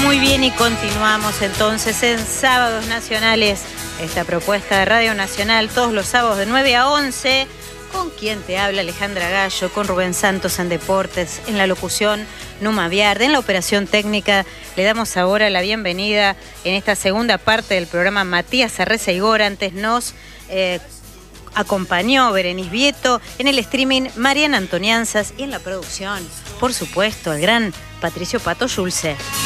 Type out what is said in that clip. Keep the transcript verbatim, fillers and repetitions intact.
Muy bien, y continuamos entonces en Sábados Nacionales, esta propuesta de Radio Nacional, todos los sábados de nueve a once, con quien te habla Alejandra Gallo, con Rubén Santos en Deportes, en la locución Numa Viarde, en la operación técnica. Le damos ahora la bienvenida en esta segunda parte del programa Matías Arreza-Igor. Antes nos eh, acompañó Berenice Vieto, en el streaming Mariana Antonianzas y en la producción, por supuesto, el gran Patricio Pato Schulze.